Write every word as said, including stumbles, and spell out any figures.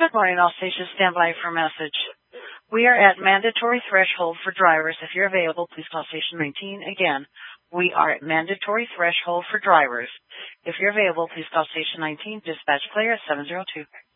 Good morning, all stations. Stand by for a message. We are at mandatory threshold for drivers. If you're available, please call station nineteen. Again, we are at mandatory threshold for drivers. If you're available, please call station nineteen. Dispatch player seven zero two.